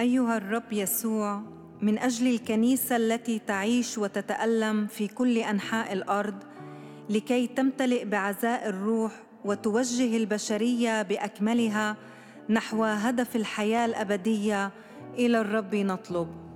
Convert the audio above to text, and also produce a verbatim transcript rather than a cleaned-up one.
أيها الرب يسوع، من أجل الكنيسة التي تعيش وتتألم في كل أنحاء الأرض لكي تمتلئ بعزاء الروح وتوجه البشرية بأكملها نحو هدف الحياة الأبدية، إلى الرب نطلب.